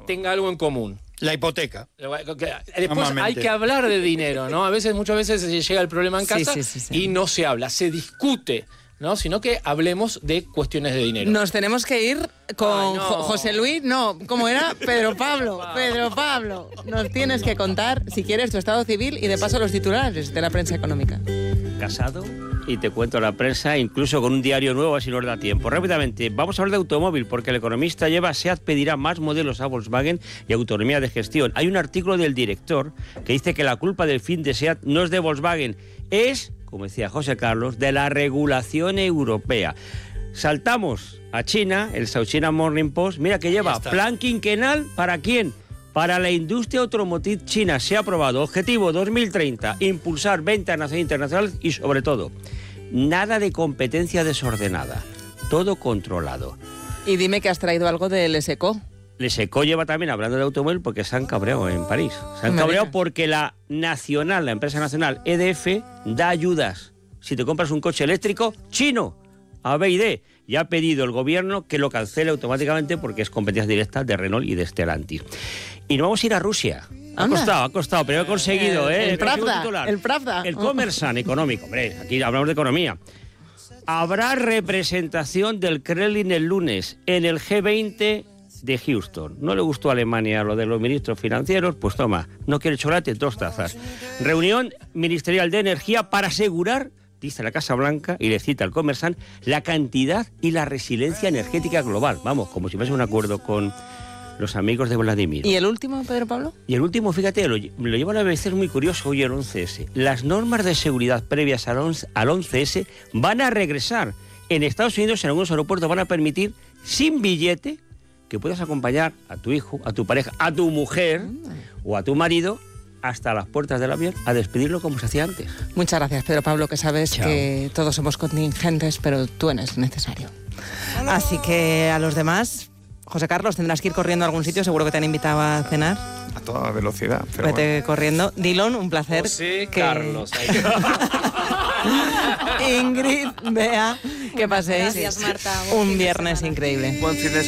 tenga algo en común. La hipoteca. Después hay que hablar de dinero, ¿no? Muchas veces llega el problema en casa y no se habla, se discute, ¿no? Sino que hablemos de cuestiones de dinero. Nos tenemos que ir con José Luis, ¿cómo era? Pedro Pablo. Nos tienes que contar, si quieres, tu estado civil y de paso los titulares de la prensa económica. Casado y te cuento la prensa, incluso con un diario nuevo, así nos da tiempo. Rápidamente, vamos a hablar de automóvil, porque el economista lleva SEAT pedirá más modelos a Volkswagen y autonomía de gestión. Hay un artículo del director que dice que la culpa del fin de SEAT no es de Volkswagen, es, como decía José Carlos, de la regulación europea. Saltamos a China, el South China Morning Post, mira que lleva plan quinquenal, ¿para quién? Para la industria automotriz china. Se ha aprobado objetivo 2030, impulsar venta nacional e internacional y sobre todo, nada de competencia desordenada, todo controlado. Y dime que has traído algo del LSECO. LSECO lleva también hablando de automóvil porque se han cabreado en París. Se han cabreado porque la empresa nacional EDF da ayudas. Si te compras un coche eléctrico chino, A, B y D, y ha pedido el gobierno que lo cancele automáticamente porque es competencia directa de Renault y de Stellantis. Y nos vamos a ir a Rusia. Ha costado, pero he conseguido, El Pravda. El Kommersant económico, hombre, aquí hablamos de economía. Habrá representación del Kremlin el lunes en el G20 de Houston. No le gustó a Alemania lo de los ministros financieros, pues toma, no quiere chocolate, 2 tazas. Reunión ministerial de energía para asegurar, dice la Casa Blanca, y le cita al Kommersant, la cantidad y la resiliencia energética global. Vamos, como si fuese un acuerdo con los amigos de Vladimir. ¿Y el último, Pedro Pablo? Y el último, fíjate, lo lleva la BBC, es muy curioso, hoy el 11S. Las normas de seguridad previas al 11S van a regresar. En Estados Unidos, en algunos aeropuertos, van a permitir, sin billete, que puedas acompañar a tu hijo, a tu pareja, a tu mujer o a tu marido hasta las puertas del avión a despedirlo como se hacía antes. Muchas gracias, Pedro Pablo, que sabes que todos somos contingentes, pero tú eres necesario. Así que a los demás, José Carlos, tendrás que ir corriendo a algún sitio, seguro que te han invitado a cenar. A toda velocidad. Pero vete corriendo. Dillon, un placer. Carlos. Ingrid, Bea, que paséis Gracias, Marta. un viernes increíble. buen fin de